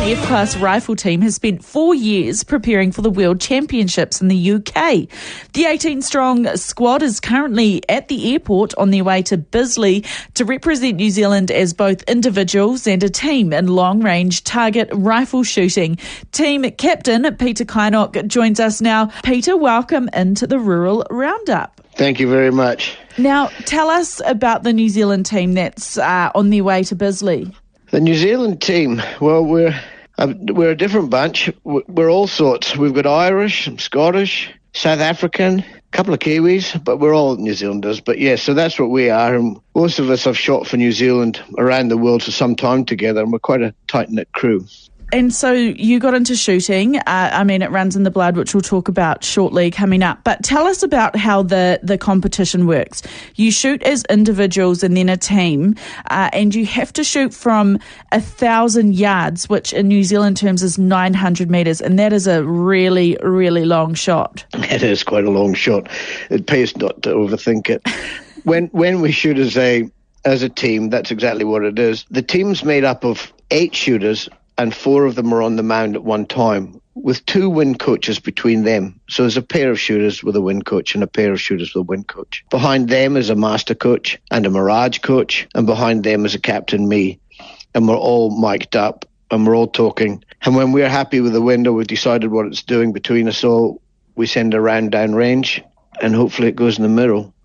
F-Class rifle team has spent 4 years preparing for the World Championships in the UK. The 18-strong squad is currently at the airport on their way to Bisley to represent New Zealand as both individuals and a team in long-range target rifle shooting. Team captain Peter Kynock joins us now. Peter, welcome into the Rural Roundup. Thank you very much. Now, tell us about the New Zealand team that's on their way to Bisley. The New Zealand team, well, we're a different bunch. We're all sorts. We've got Irish, some Scottish, South African, a couple of Kiwis, but we're all New Zealanders. But yeah, so that's what we are. And most of us have shot for New Zealand around the world for some time together, and we're quite a tight-knit crew. And so you got into shooting. It runs in the blood, which we'll talk about shortly coming up. But tell us about how the competition works. You shoot as individuals and then a team, and you have to shoot from 1,000 yards, which in New Zealand terms is 900 metres, and that is a really, really long shot. It is quite a long shot. It pays not to overthink it. When we shoot as a team, that's exactly what it is. The team's made up of 8 shooters, and 4 of them are on the mound at one time, with 2 wind coaches between them. So there's a pair of shooters with a wind coach and a pair of shooters with a wind coach. Behind them is a master coach and a Mirage coach, and behind them is a captain, me. And we're all mic'd up, and we're all talking. And when we're happy with the wind, or we've decided what it's doing between us all, we send a round down range, and hopefully it goes in the middle.